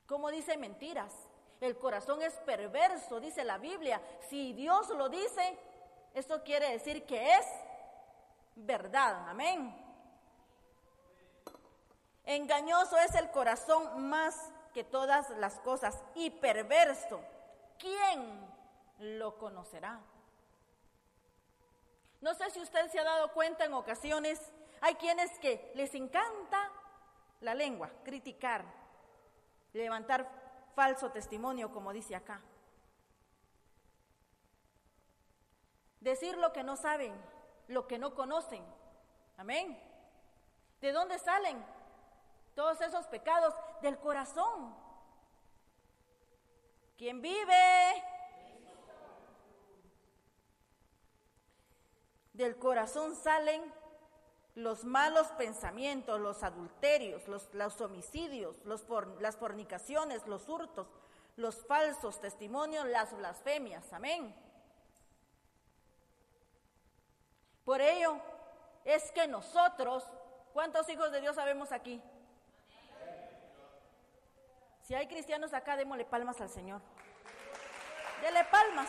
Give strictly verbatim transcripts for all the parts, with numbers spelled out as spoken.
¿Cómo dice mentiras? El corazón es perverso, dice la Biblia. Si Dios lo dice, eso quiere decir que es verdad. Amén. Engañoso es el corazón más que todas las cosas y perverso. ¿Quién lo conocerá? No sé si usted se ha dado cuenta, en ocasiones hay quienes que les encanta la lengua, criticar, levantar falso testimonio, como dice acá. Decir lo que no saben, lo que no conocen. Amén. ¿De dónde salen todos esos pecados? Del corazón. ¿Quién vive? Del corazón salen los malos pensamientos, los adulterios, los, los homicidios, los for, las fornicaciones, los hurtos, los falsos testimonios, las blasfemias. Amén. Por ello es que nosotros, ¿cuántos hijos de Dios sabemos aquí? Si hay cristianos acá, démosle palmas al Señor. Dele palmas.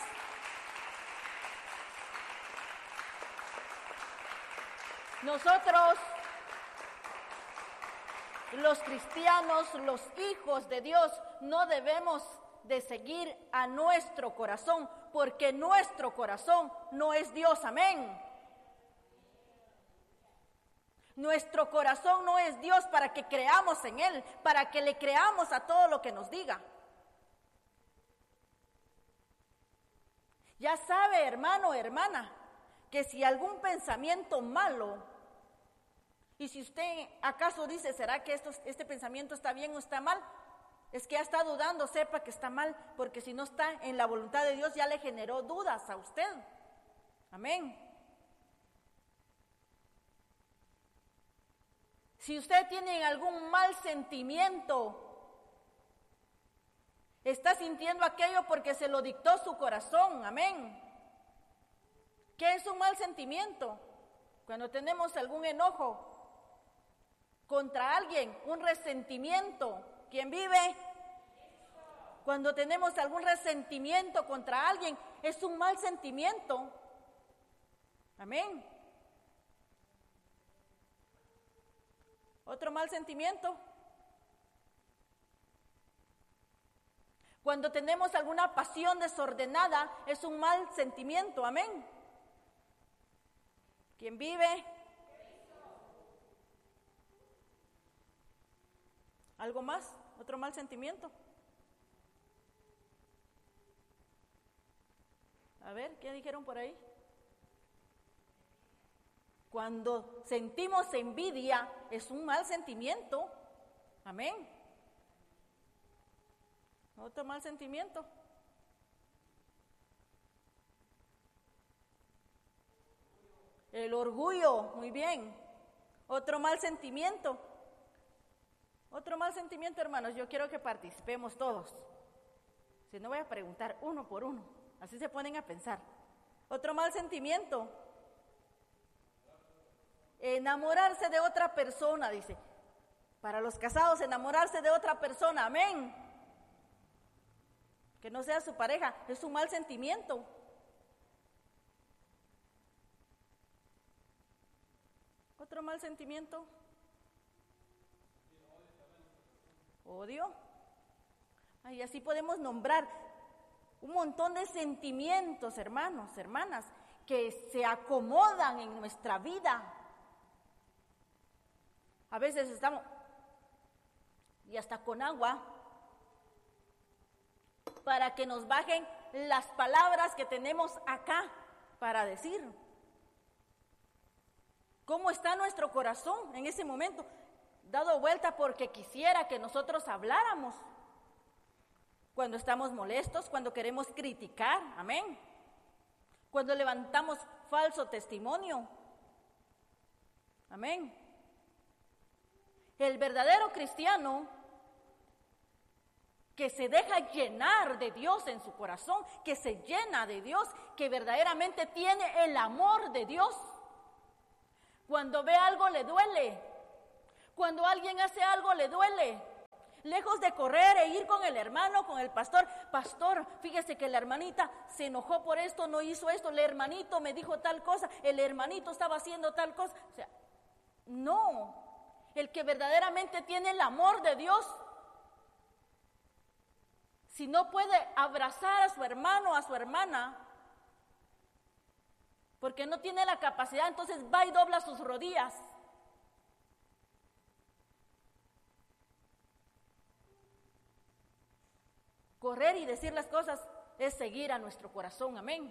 Nosotros, los cristianos, los hijos de Dios, no debemos de seguir a nuestro corazón, porque nuestro corazón no es Dios. Amén. Nuestro corazón no es Dios para que creamos en Él, para que le creamos a todo lo que nos diga. Ya sabe, hermano, hermana, que si algún pensamiento malo, y si usted acaso dice, ¿será que esto, este pensamiento está bien o está mal? Es que ya está dudando, sepa que está mal, porque si no está en la voluntad de Dios, ya le generó dudas a usted. Amén. Si usted tiene algún mal sentimiento, está sintiendo aquello porque se lo dictó su corazón. Amén. ¿Qué es un mal sentimiento? Cuando tenemos algún enojo contra alguien, un resentimiento. ¿Quién vive? Cuando tenemos algún resentimiento contra alguien, es un mal sentimiento. Amén. Otro mal sentimiento. Cuando tenemos alguna pasión desordenada, es un mal sentimiento. Amén. ¿Quién vive? ¿Algo más? ¿Otro mal sentimiento? A ver, ¿qué dijeron por ahí? Cuando sentimos envidia, es un mal sentimiento. Amén. Otro mal sentimiento. El orgullo, muy bien. Otro mal sentimiento. Otro mal sentimiento, hermanos, yo quiero que participemos todos. Si no, voy a preguntar uno por uno. Así se ponen a pensar. Otro mal sentimiento. Enamorarse de otra persona, dice. Para los casados, enamorarse de otra persona, amén. Que no sea su pareja, es un mal sentimiento. Otro mal sentimiento. Odio. Y así podemos nombrar un montón de sentimientos, hermanos, hermanas, que se acomodan en nuestra vida. A veces estamos, y hasta con agua, para que nos bajen las palabras que tenemos acá para decir. ¿Cómo está nuestro corazón en ese momento? Dado vuelta porque quisiera que nosotros habláramos. Cuando estamos molestos, cuando queremos criticar, amén. Cuando levantamos falso testimonio, amén. El verdadero cristiano que se deja llenar de Dios en su corazón, que se llena de Dios, que verdaderamente tiene el amor de Dios. Cuando ve algo le duele. Cuando alguien hace algo le duele. Lejos de correr e ir con el hermano, con el pastor. Pastor, fíjese que la hermanita se enojó por esto, no hizo esto. El hermanito me dijo tal cosa, el hermanito estaba haciendo tal cosa. O sea, no. El que verdaderamente tiene el amor de Dios, si no puede abrazar a su hermano, a su hermana, porque no tiene la capacidad, entonces va y dobla sus rodillas. Correr y decir las cosas es seguir a nuestro corazón, amén.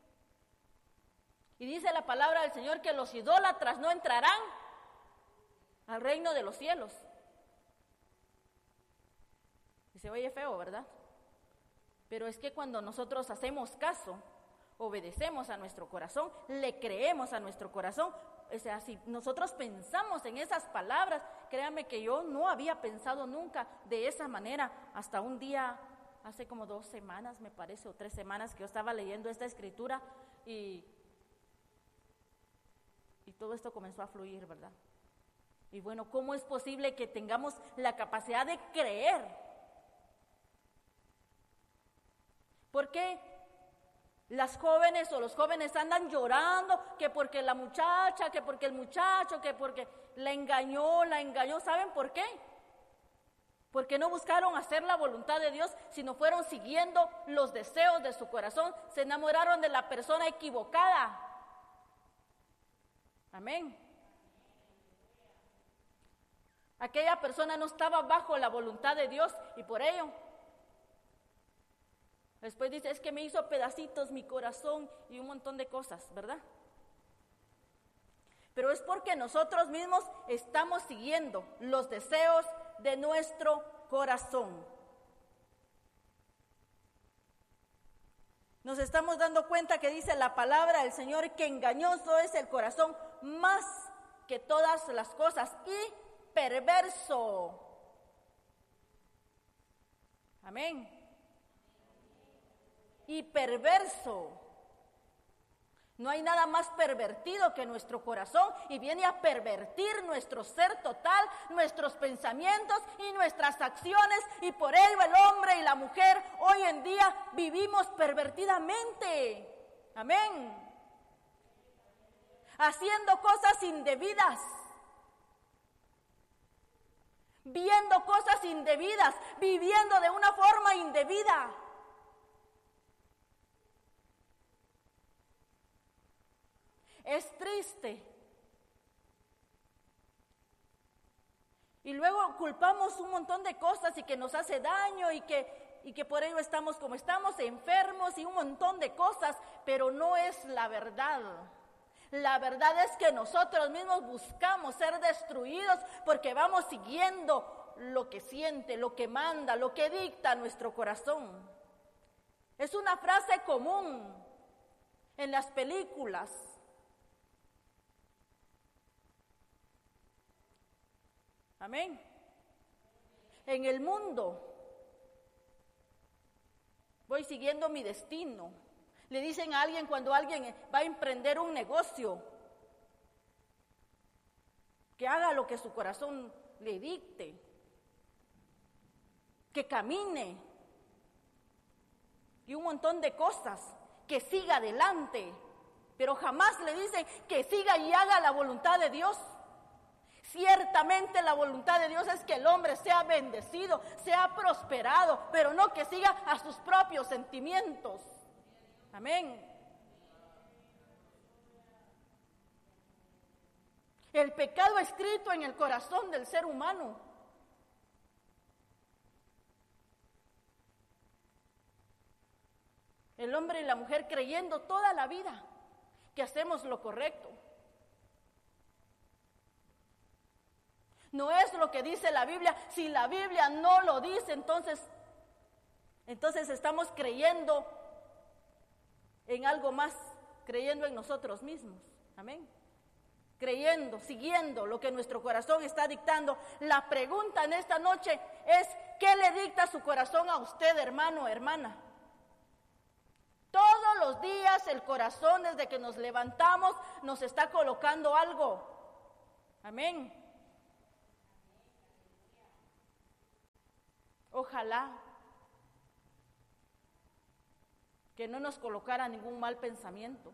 Y dice la palabra del Señor que los idólatras no entrarán al reino de los cielos. Y se oye feo, ¿verdad? Pero es que cuando nosotros hacemos caso, obedecemos a nuestro corazón, le creemos a nuestro corazón, o sea, si nosotros pensamos en esas palabras, créanme que yo no había pensado nunca de esa manera, hasta un día, hace como dos semanas me parece, o tres semanas que yo estaba leyendo esta escritura y, y todo esto comenzó a fluir, ¿verdad? Y bueno, ¿cómo es posible que tengamos la capacidad de creer? ¿Por qué las jóvenes o los jóvenes andan llorando? Que porque la muchacha, que porque el muchacho, que porque la engañó, la engañó. ¿Saben por qué? Porque no buscaron hacer la voluntad de Dios, sino fueron siguiendo los deseos de su corazón. Se enamoraron de la persona equivocada. Amén. Aquella persona no estaba bajo la voluntad de Dios y por ello después dice, es que me hizo pedacitos mi corazón y un montón de cosas, ¿verdad? Pero es porque nosotros mismos estamos siguiendo los deseos de nuestro corazón. Nos estamos dando cuenta que dice la palabra del Señor que engañoso es el corazón más que todas las cosas y perverso. Amén. Y perverso. No hay nada más pervertido que nuestro corazón y viene a pervertir nuestro ser total, nuestros pensamientos y nuestras acciones, y por ello el hombre y la mujer hoy en día vivimos pervertidamente. Amén. Haciendo cosas indebidas, viendo cosas indebidas, viviendo de una forma indebida. Es triste. Y luego culpamos un montón de cosas y que nos hace daño y que, y que por ello estamos como estamos, enfermos y un montón de cosas, pero no es la verdad. La verdad es que nosotros mismos buscamos ser destruidos porque vamos siguiendo lo que siente, lo que manda, lo que dicta nuestro corazón. Es una frase común en las películas. Amén. En el mundo voy siguiendo mi destino. Le dicen a alguien cuando alguien va a emprender un negocio que haga lo que su corazón le dicte, que camine y un montón de cosas, que siga adelante, pero jamás le dicen que siga y haga la voluntad de Dios. Ciertamente la voluntad de Dios es que el hombre sea bendecido, sea prosperado, pero no que siga a sus propios sentimientos. Amén. El pecado escrito en el corazón del ser humano. El hombre y la mujer creyendo toda la vida que hacemos lo correcto. No es lo que dice la Biblia. Si la Biblia no lo dice, entonces, entonces estamos creyendo en algo más, creyendo en nosotros mismos. Amén. Creyendo, siguiendo lo que nuestro corazón está dictando. La pregunta en esta noche es, ¿qué le dicta su corazón a usted, hermano o hermana? Todos los días el corazón, desde que nos levantamos, nos está colocando algo. Amén. Ojalá que no nos colocara ningún mal pensamiento.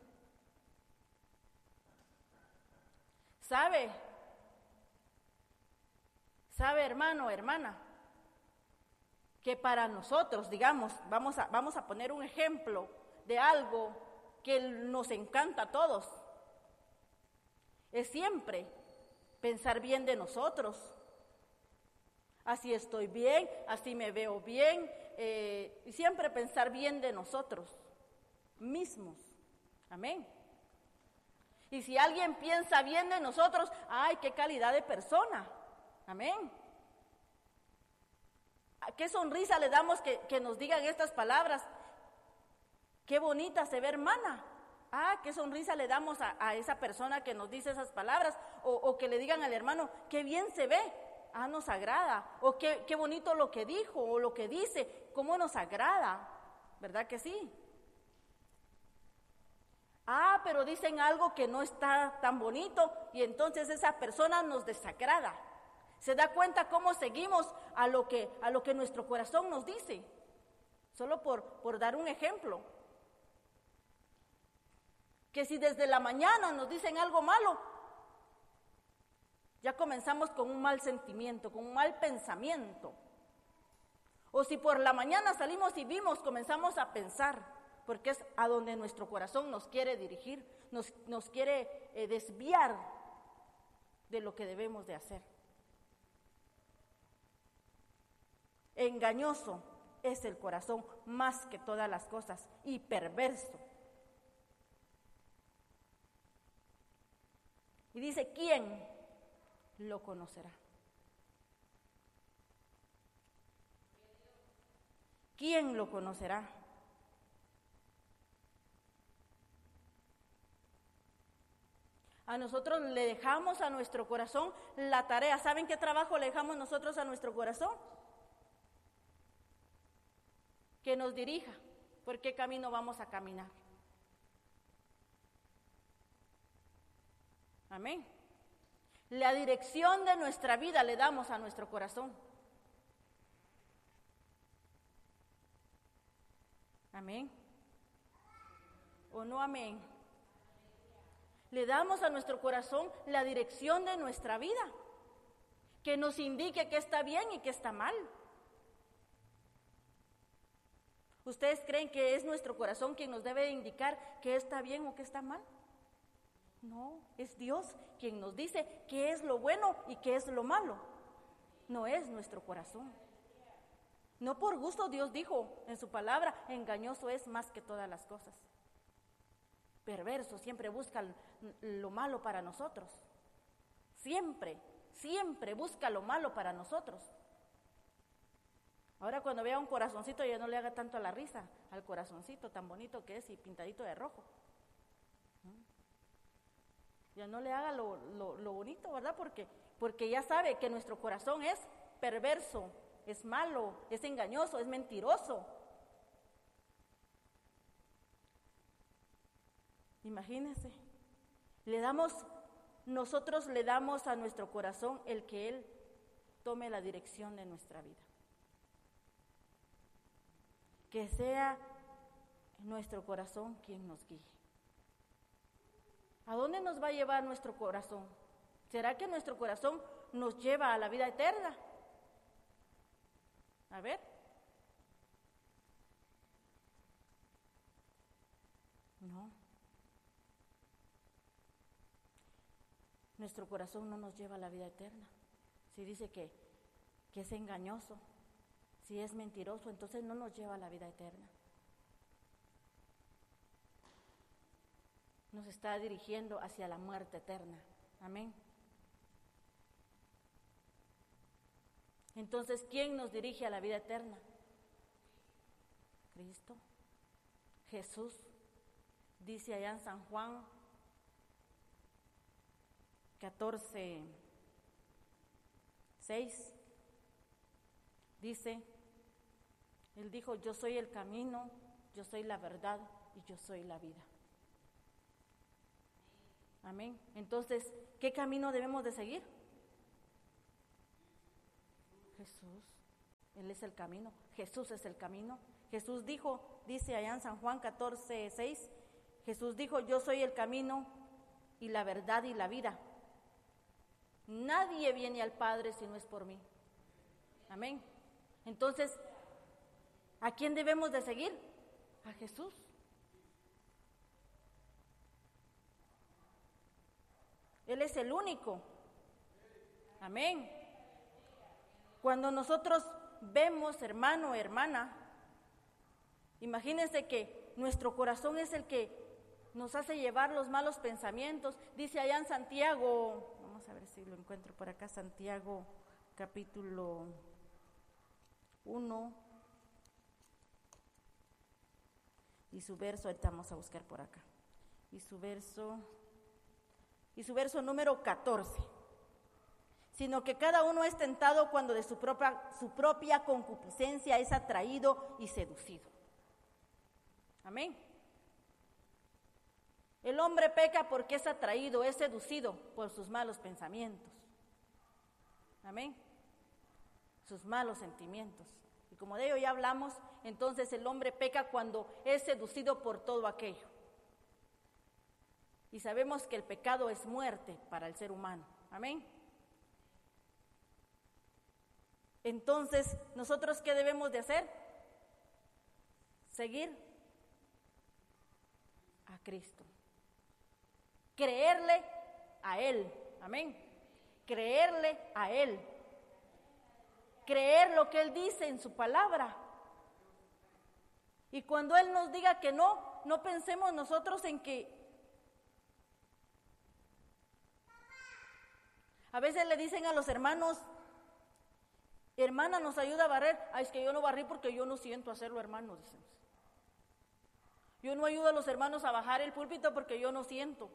¿Sabe? ¿Sabe, hermano, hermana? Que para nosotros, digamos, vamos a, vamos a poner un ejemplo de algo que nos encanta a todos. Es siempre pensar bien de nosotros. Así estoy bien, así me veo bien, eh, y siempre pensar bien de nosotros mismos. Amén. Y si alguien piensa bien de nosotros, ¡ay, qué calidad de persona! Amén. ¿Qué sonrisa le damos que, que nos digan estas palabras? ¡Qué bonita se ve, hermana! Ah, qué sonrisa le damos a, a esa persona que nos dice esas palabras. O, o que le digan al hermano, qué bien se ve. Ah, nos agrada. O qué, qué bonito lo que dijo o lo que dice. Cómo nos agrada. ¿Verdad que sí? Ah, pero dicen algo que no está tan bonito y entonces esa persona nos desagrada. ¿Se da cuenta cómo seguimos a lo que, a lo que nuestro corazón nos dice? Solo por, por dar un ejemplo. Que si desde la mañana nos dicen algo malo, ya comenzamos con un mal sentimiento, con un mal pensamiento. O si por la mañana salimos y vimos, comenzamos a pensar, porque es a donde nuestro corazón nos quiere dirigir, nos, nos quiere eh, desviar de lo que debemos de hacer. Engañoso es el corazón más que todas las cosas y perverso. Y dice, ¿quién lo conocerá? ¿Quién lo conocerá? A nosotros le dejamos a nuestro corazón la tarea. ¿Saben qué trabajo le dejamos nosotros a nuestro corazón? Que nos dirija, por qué camino vamos a caminar. Amén. La dirección de nuestra vida le damos a nuestro corazón. Amén. ¿O no amén? Le damos a nuestro corazón la dirección de nuestra vida, que nos indique qué está bien y qué está mal. ¿Ustedes creen que es nuestro corazón quien nos debe indicar qué está bien o qué está mal? No, es Dios quien nos dice qué es lo bueno y qué es lo malo. No es nuestro corazón. No por gusto Dios dijo en su palabra, engañoso es más que todas las cosas. Perverso, siempre busca lo malo para nosotros. Siempre, siempre busca lo malo para nosotros. Ahora cuando vea un corazoncito ya no le haga tanto a la risa al corazoncito tan bonito que es y pintadito de rojo. Ya no le haga lo, lo, lo bonito, ¿verdad? Porque, porque ya sabe que nuestro corazón es perverso, es malo, es engañoso, es mentiroso. Imagínense, le damos, nosotros le damos a nuestro corazón el que Él tome la dirección de nuestra vida. Que sea nuestro corazón quien nos guíe. ¿A dónde nos va a llevar nuestro corazón? ¿Será que nuestro corazón nos lleva a la vida eterna? A ver. No. Nuestro corazón no nos lleva a la vida eterna. Si dice que, que es engañoso, si es mentiroso, entonces no nos lleva a la vida eterna. Nos está dirigiendo hacia la muerte eterna. Amén. Entonces, ¿quién nos dirige a la vida eterna? Cristo. Jesús. Dice allá en San Juan catorce, seis. Dice, Él dijo, yo soy el camino, yo soy la verdad y yo soy la vida. Amén. Entonces, ¿qué camino debemos de seguir? Jesús. Él es el camino, Jesús es el camino. Jesús dijo, dice allá en San Juan catorce, seis, Jesús dijo, yo soy el camino y la verdad y la vida. Nadie viene al Padre si no es por mí. Amén. Entonces, ¿a quién debemos de seguir? A Jesús. Él es el único. Amén. Cuando nosotros vemos, hermano, hermana, imagínense que nuestro corazón es el que nos hace llevar los malos pensamientos. Dice allá en Santiago, vamos a ver si lo encuentro por acá, Santiago capítulo uno y su verso, ahorita vamos a buscar por acá, y su verso, y su verso número catorce. Sino que cada uno es tentado cuando de su propia, su propia concupiscencia es atraído y seducido. Amén. El hombre peca porque es atraído, es seducido por sus malos pensamientos. Amén. Sus malos sentimientos. Y como de ello ya hablamos, entonces el hombre peca cuando es seducido por todo aquello. Y sabemos que el pecado es muerte para el ser humano. Amén. Entonces, ¿nosotros qué debemos de hacer? Seguir a Cristo. Creerle a Él. Amén. Creerle a Él. Creer lo que Él dice en su palabra. Y cuando Él nos diga que no, no pensemos nosotros en que a veces le dicen a los hermanos, hermana, ¿nos ayuda a barrer? Ah, es que yo no barrí porque yo no siento hacerlo, hermano, decimos. Yo no ayudo a los hermanos a bajar el púlpito porque yo no siento.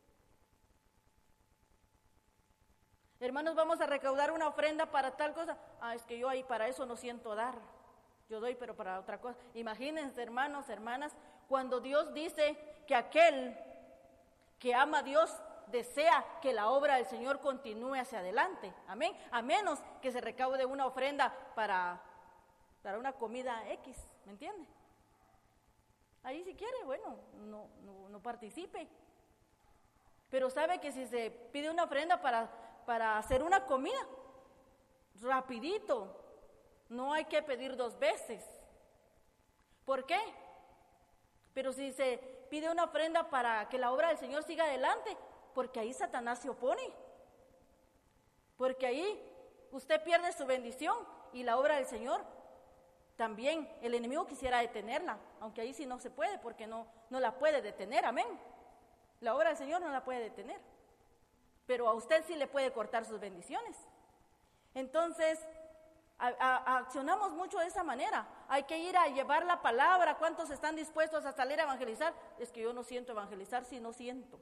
Hermanos, vamos a recaudar una ofrenda para tal cosa. Ah, es que yo ahí para eso no siento dar. Yo doy, pero para otra cosa. Imagínense, hermanos, hermanas, cuando Dios dice que aquel que ama a Dios desea que la obra del Señor continúe hacia adelante. Amén. A menos que se recaude una ofrenda para, para una comida X, ¿me entiende? Ahí si quiere, bueno, no, no, no participe. Pero sabe que si se pide una ofrenda para, para hacer una comida, rapidito, no hay que pedir dos veces. ¿Por qué? Pero si se pide una ofrenda para que la obra del Señor siga adelante, porque ahí Satanás se opone. Porque ahí usted pierde su bendición y la obra del Señor también. El enemigo quisiera detenerla, aunque ahí sí no se puede, porque no, no la puede detener, amén. La obra del Señor no la puede detener, pero a usted sí le puede cortar sus bendiciones. Entonces, a, a, accionamos mucho de esa manera. Hay que ir a llevar la palabra. ¿Cuántos están dispuestos a salir a evangelizar? Es que yo no siento evangelizar si no siento.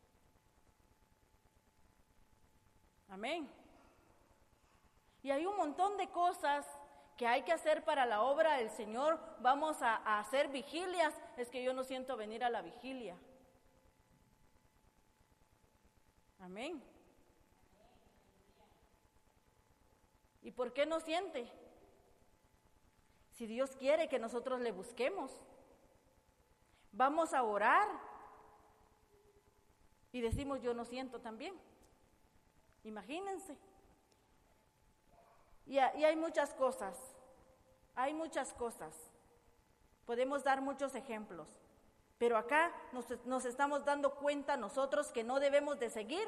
Amén. Y hay un montón de cosas que hay que hacer para la obra del Señor. Vamos a, a hacer vigilias. Es que yo no siento venir a la vigilia. Amén. ¿Y por qué no siente? Si Dios quiere que nosotros le busquemos, vamos a orar y decimos yo no siento también. Imagínense. Y, y hay muchas cosas, hay muchas cosas. Podemos dar muchos ejemplos, pero acá nos, nos estamos dando cuenta nosotros que no debemos de seguir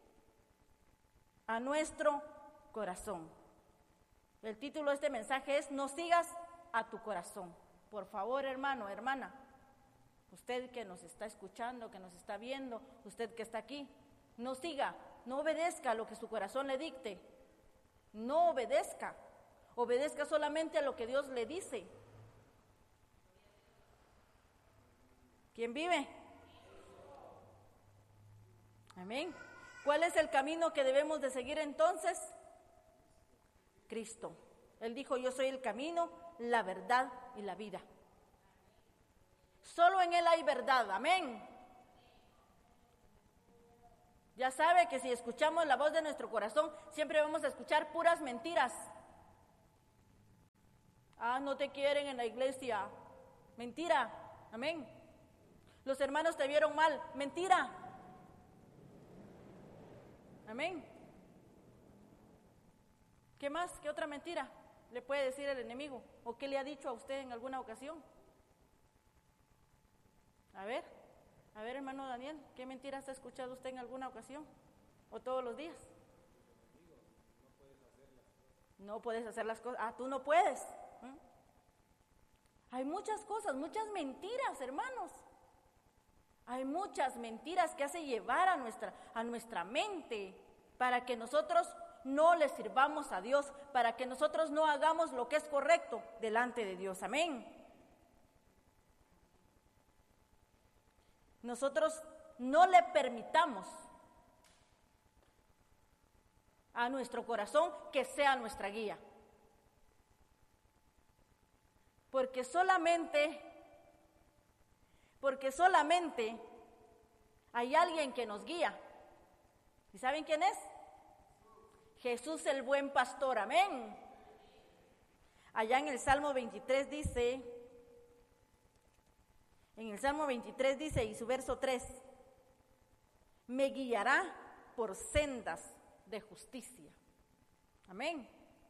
a nuestro corazón. El título de este mensaje es No sigas a tu corazón. Por favor, hermano, hermana, usted que nos está escuchando, que nos está viendo, usted que está aquí, no siga, no obedezca a lo que su corazón le dicte. No obedezca, obedezca solamente a lo que Dios le dice. ¿Quién vive? Amén. ¿Cuál es el camino que debemos de seguir entonces? Cristo. Él dijo, yo soy el camino, la verdad y la vida. Solo en Él hay verdad, amén. Ya sabe que si escuchamos la voz de nuestro corazón, siempre vamos a escuchar puras mentiras. Ah, no te quieren en la iglesia. Mentira. Amén. Los hermanos te vieron mal. Mentira. Amén. ¿Qué más? ¿Qué otra mentira le puede decir el enemigo? ¿O qué le ha dicho a usted en alguna ocasión? A ver, a ver, hermano Daniel, ¿qué mentiras ha escuchado usted en alguna ocasión? ¿O todos los días? No puedes hacer las cosas. Ah, tú no puedes. ¿Mm? Hay muchas cosas, muchas mentiras, hermanos. Hay muchas mentiras que hace llevar a nuestra, a nuestra mente para que nosotros no le sirvamos a Dios, para que nosotros no hagamos lo que es correcto delante de Dios. Amén. Nosotros no le permitamos a nuestro corazón que sea nuestra guía. Porque solamente, porque solamente hay alguien que nos guía. ¿Y saben quién es? Jesús el buen pastor, amén. Allá en el Salmo veintitrés dice, en el Salmo veintitrés dice, y su verso tres, me guiará por sendas de justicia. Amén.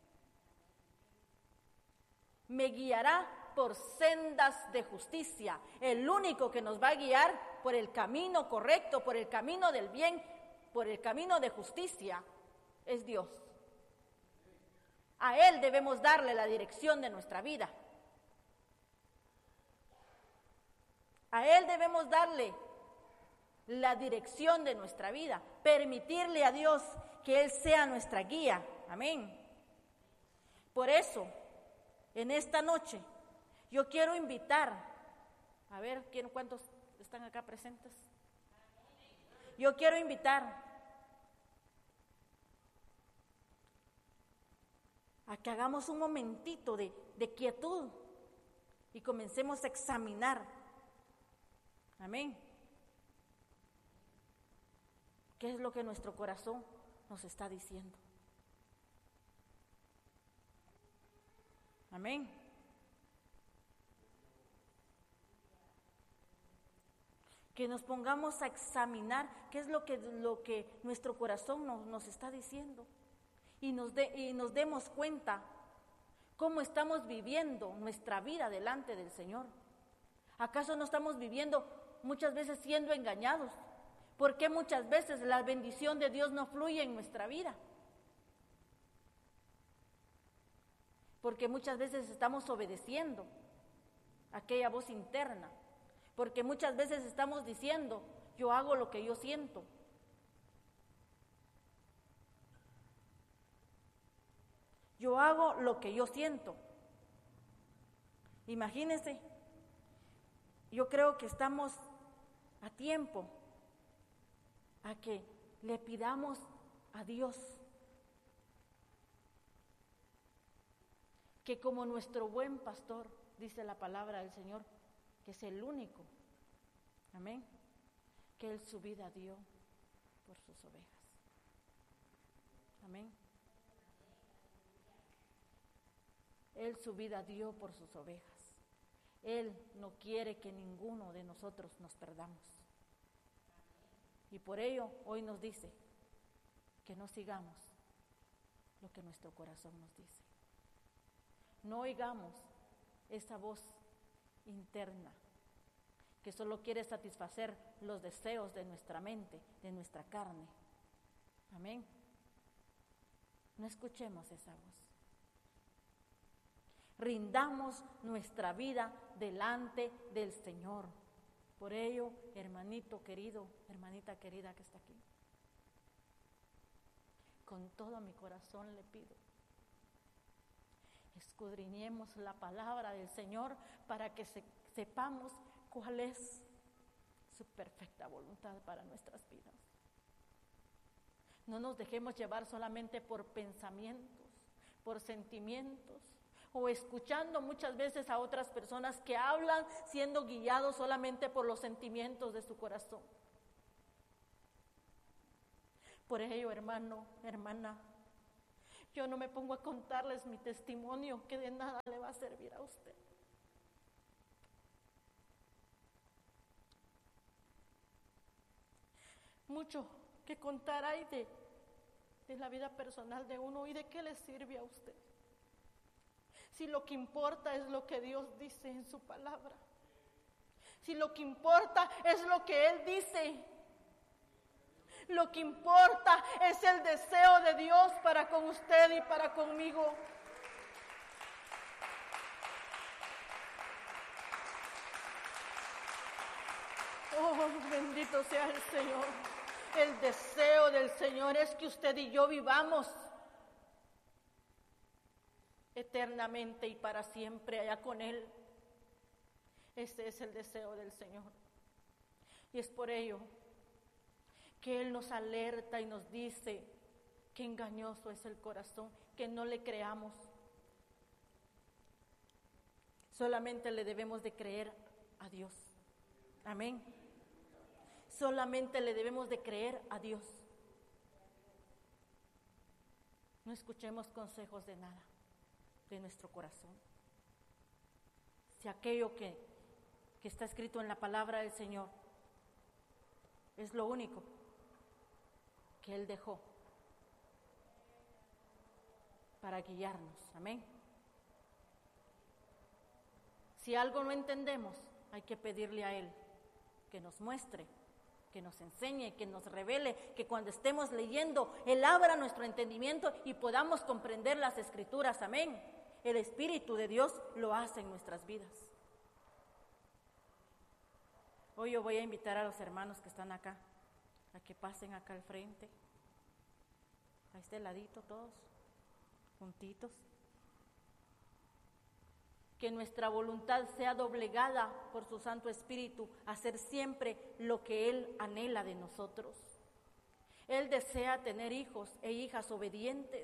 Me guiará por sendas de justicia. El único que nos va a guiar por el camino correcto, por el camino del bien, por el camino de justicia, es Dios. A Él debemos darle la dirección de nuestra vida. A Él debemos darle la dirección de nuestra vida, permitirle a Dios que Él sea nuestra guía. Amén. Por eso, en esta noche, yo quiero invitar, a ver, ¿cuántos están acá presentes? Yo quiero invitar a que hagamos un momentito de, de quietud y comencemos a examinar. Amén. ¿Qué es lo que nuestro corazón nos está diciendo? Amén. Que nos pongamos a examinar qué es lo que, lo que nuestro corazón nos, nos está diciendo y nos, de, y nos demos cuenta cómo estamos viviendo nuestra vida delante del Señor. ¿Acaso no estamos viviendo muchas veces siendo engañados? ¿Por qué muchas veces la bendición de Dios no fluye en nuestra vida? Porque muchas veces estamos obedeciendo aquella voz interna. Porque muchas veces estamos diciendo, yo hago lo que yo siento. Yo hago lo que yo siento. Imagínense, yo creo que estamos a tiempo a que le pidamos a Dios que como nuestro buen pastor, dice la palabra del Señor, que es el único, amén, que Él su vida dio por sus ovejas. Amén. Él su vida dio por sus ovejas. Él no quiere que ninguno de nosotros nos perdamos. Y por ello hoy nos dice que no sigamos lo que nuestro corazón nos dice. No oigamos esa voz interna que solo quiere satisfacer los deseos de nuestra mente, de nuestra carne. Amén. No escuchemos esa voz. Rindamos nuestra vida delante del Señor. Por ello, hermanito querido, hermanita querida que está aquí, con todo mi corazón le pido, escudriñemos la palabra del Señor para que se, sepamos cuál es su perfecta voluntad para nuestras vidas. No nos dejemos llevar solamente por pensamientos, por sentimientos, o escuchando muchas veces a otras personas que hablan siendo guiados solamente por los sentimientos de su corazón. Por ello, hermano, hermana, Yo no me pongo a contarles mi testimonio, que de nada le va a servir a usted. Mucho que contar hay de, de la vida personal de uno, y de qué le sirve a usted. Si lo que importa es lo que Dios dice en su palabra. Si lo que importa es lo que Él dice. Lo que importa es el deseo de Dios para con usted y para conmigo. Oh, bendito sea el Señor. El deseo del Señor es que usted y yo vivamos eternamente y para siempre allá con Él. Ese es el deseo del Señor. Y es por ello que Él nos alerta y nos dice que engañoso es el corazón, que no le creamos. Solamente le debemos de creer a Dios. Amén. Solamente le debemos de creer a Dios. No escuchemos consejos de nada, de nuestro corazón. Si aquello que, que está escrito en la palabra del Señor es lo único que Él dejó para guiarnos. Amén. Si algo no entendemos, hay que pedirle a Él que nos muestre, que nos enseñe, que nos revele, que cuando estemos leyendo, Él abra nuestro entendimiento y podamos comprender las Escrituras. Amén. El Espíritu de Dios lo hace en nuestras vidas. Hoy yo voy a invitar a los hermanos que están acá a que pasen acá al frente, a este ladito todos, juntitos. Que nuestra voluntad sea doblegada por su Santo Espíritu a hacer siempre lo que Él anhela de nosotros. Él desea tener hijos e hijas obedientes.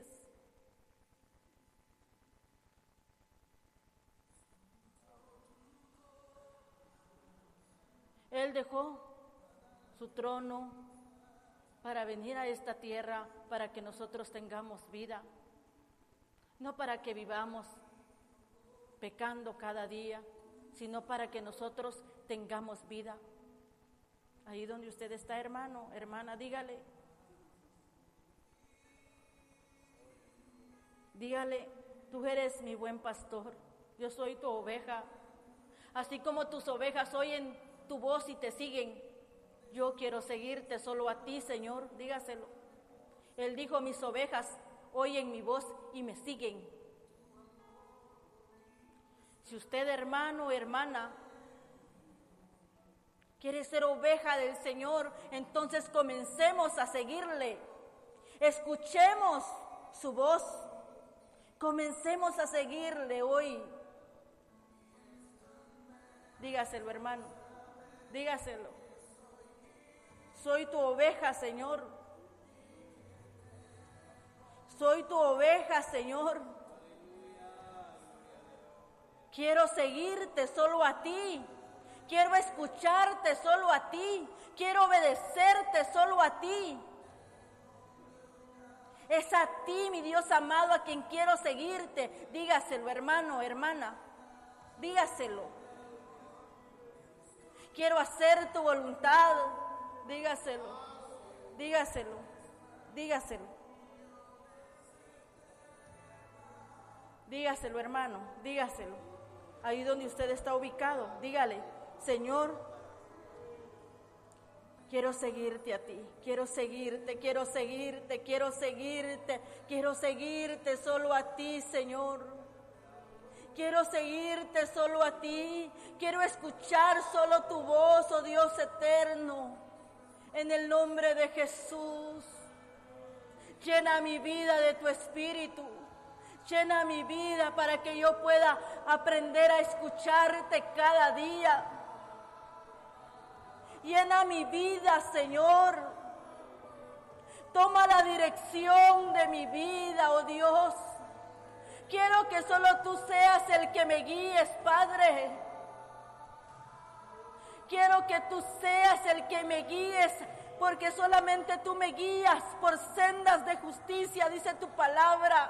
Él dejó su trono para venir a esta tierra, para que nosotros tengamos vida, no para que vivamos pecando cada día, sino para que nosotros tengamos vida. Ahí donde usted está, hermano, hermana, dígale, dígale, tú eres mi buen pastor, yo soy tu oveja, así como tus ovejas oyen tu voz y te siguen, yo quiero seguirte solo a ti, Señor, dígaselo. Él dijo, mis ovejas oyen mi voz y me siguen. Si usted, hermano o hermana, quiere ser oveja del Señor, entonces comencemos a seguirle. Escuchemos su voz. Comencemos a seguirle hoy. Dígaselo, hermano. Dígaselo. Soy tu oveja, Señor. Soy tu oveja, Señor. Quiero seguirte solo a ti. Quiero escucharte solo a ti. Quiero obedecerte solo a ti. Es a ti, mi Dios amado, a quien quiero seguirte. Dígaselo, hermano, hermana. Dígaselo. Quiero hacer tu voluntad. Dígaselo. Dígaselo. Dígaselo. Dígaselo, hermano. Dígaselo. Ahí donde usted está ubicado, dígale, Señor, quiero seguirte a ti, quiero seguirte, quiero seguirte, quiero seguirte, quiero seguirte solo a ti, Señor. Quiero seguirte solo a ti, quiero escuchar solo tu voz, oh Dios eterno, en el nombre de Jesús. Llena mi vida de tu espíritu. Llena mi vida para que yo pueda aprender a escucharte cada día. Llena mi vida, Señor. Toma la dirección de mi vida, oh Dios. Quiero que solo tú seas el que me guíes, Padre. Quiero que tú seas el que me guíes porque solamente tú me guías por sendas de justicia, dice tu palabra.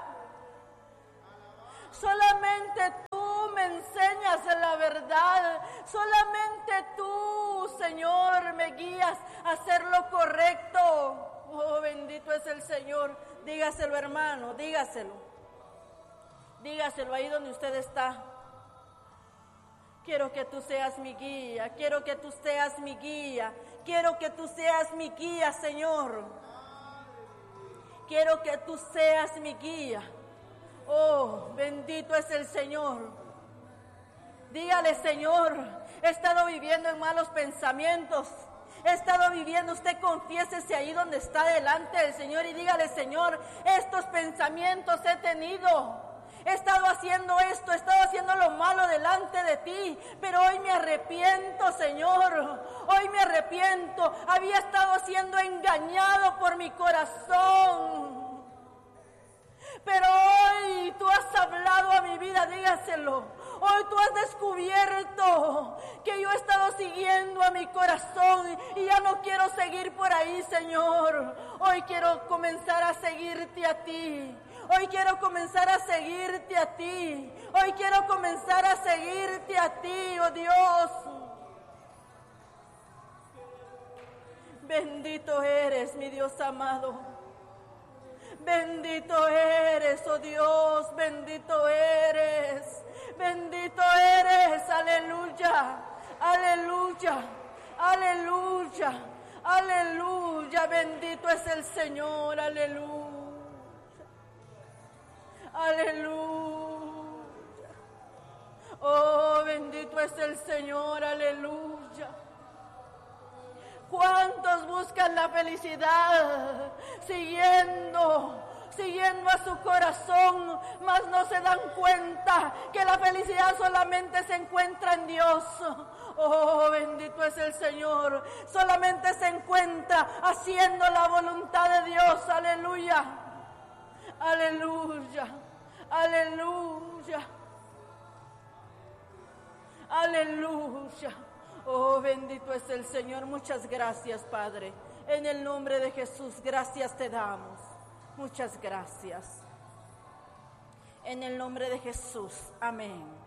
Solamente tú me enseñas la verdad, solamente tú, Señor, me guías a hacer lo correcto. Oh, bendito es el Señor. Dígaselo, hermano, dígaselo. Dígaselo ahí donde usted está. Quiero que tú seas mi guía, quiero que tú seas mi guía, quiero que tú seas mi guía, Señor. Quiero que tú seas mi guía. Oh, bendito es el Señor. Dígale, Señor, he estado viviendo en malos pensamientos. He estado viviendo, usted confiésese ahí donde está delante del Señor y dígale, Señor, estos pensamientos he tenido. He estado haciendo esto, he estado haciendo lo malo delante de ti, pero hoy me arrepiento, Señor. Hoy me arrepiento. Había estado siendo engañado por mi corazón. Pero hoy tú has hablado a mi vida, dígaselo. Hoy tú has descubierto que yo he estado siguiendo a mi corazón y ya no quiero seguir por ahí, Señor. Hoy quiero comenzar a seguirte a ti. Hoy quiero comenzar a seguirte a ti. Hoy quiero comenzar a seguirte a ti, oh Dios. Bendito eres, mi Dios amado. Bendito eres, oh Dios, bendito eres, bendito eres, aleluya, aleluya, aleluya, aleluya, bendito es el Señor, aleluya, aleluya, oh, bendito es el Señor, aleluya. ¿Cuántos buscan la felicidad siguiendo, siguiendo a su corazón, mas no se dan cuenta que la felicidad solamente se encuentra en Dios? Oh, bendito es el Señor. Solamente se encuentra haciendo la voluntad de Dios. Aleluya, aleluya, aleluya, aleluya. Oh, bendito es el Señor. Muchas gracias, Padre. En el nombre de Jesús, gracias te damos. Muchas gracias. En el nombre de Jesús. Amén.